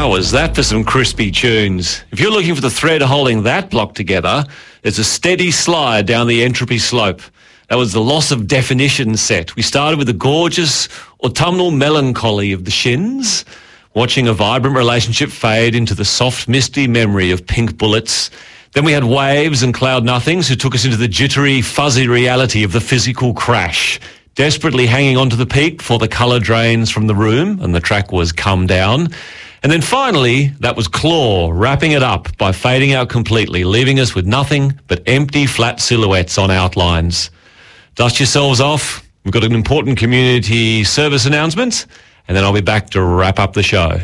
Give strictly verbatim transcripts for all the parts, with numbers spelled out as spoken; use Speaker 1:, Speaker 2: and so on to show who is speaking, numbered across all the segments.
Speaker 1: How was that for some crispy tunes? If you're looking for the thread holding that block together, there's a steady slide down the entropy slope. That was the Loss of Definition set. We started with the gorgeous autumnal melancholy of the Shins, watching a vibrant relationship fade into the soft, misty memory of Pink Bullets. Then we had Waves and Cloud Nothings, who took us into the jittery, fuzzy reality of the physical crash, desperately hanging on to the peak before the colour drains from the room, and the track was Come Down. And then finally, that was Claw, wrapping it up by fading out completely, leaving us with nothing but empty, flat silhouettes on outlines. Dust yourselves off. We've got an important community service announcement, and then I'll be back to wrap up the show.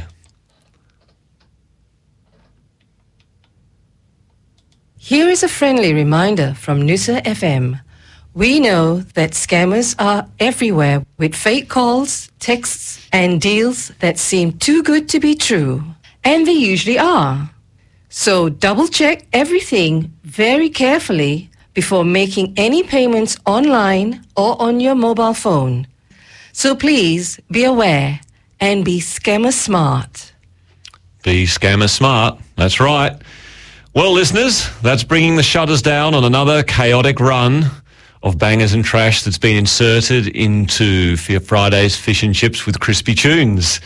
Speaker 2: Here is a friendly reminder from Noosa F M. We know that scammers are everywhere with fake calls, texts, and deals that seem too good to be true. And they usually are. So double check everything very carefully before making any payments online or on your mobile phone. So please be aware and be scammer smart.
Speaker 1: Be scammer smart, that's right. Well, listeners, that's bringing the shutters down on another chaotic run of bangers and trash that's been inserted into Friday's Fish and Chips with Crispy Tunes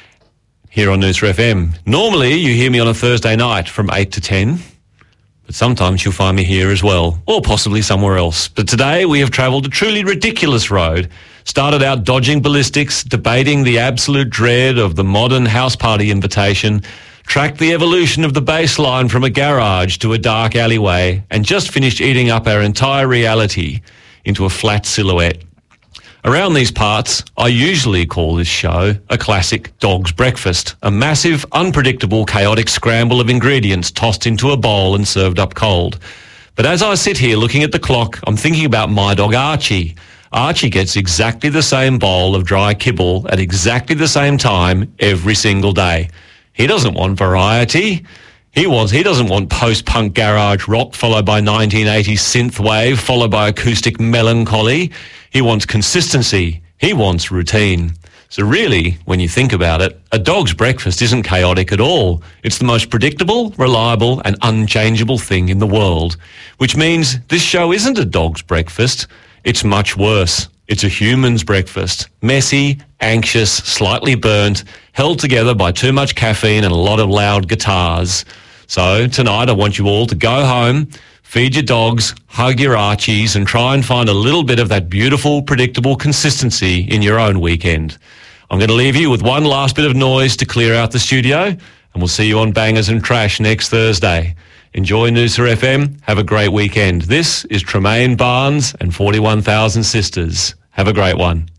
Speaker 1: here on Noosa F M. Normally, you hear me on a Thursday night from eight to ten, but sometimes you'll find me here as well, or possibly somewhere else. But today, we have travelled a truly ridiculous road, started out dodging ballistics, debating the absolute dread of the modern house party invitation, tracked the evolution of the bass line from a garage to a dark alleyway, and just finished eating up our entire reality into a flat silhouette. Around these parts, I usually call this show a classic dog's breakfast, a massive, unpredictable, chaotic scramble of ingredients tossed into a bowl and served up cold. But as I sit here looking at the clock, I'm thinking about my dog Archie. Archie gets exactly the same bowl of dry kibble at exactly the same time every single day. He doesn't want variety. He wants. He doesn't want post-punk garage rock followed by nineteen eighties synth wave followed by acoustic melancholy. He wants consistency. He wants routine. So really, when you think about it, a dog's breakfast isn't chaotic at all. It's the most predictable, reliable and unchangeable thing in the world, which means this show isn't a dog's breakfast. It's much worse. It's a human's breakfast. Messy, anxious, slightly burnt, held together by too much caffeine and a lot of loud guitars. So tonight I want you all to go home, feed your dogs, hug your Archies and try and find a little bit of that beautiful, predictable consistency in your own weekend. I'm going to leave you with one last bit of noise to clear out the studio, and we'll see you on Bangers and Trash next Thursday. Enjoy Noosa F M. Have a great weekend. This is Tremaine Barnes and forty-one thousand Sisters. Have a great one.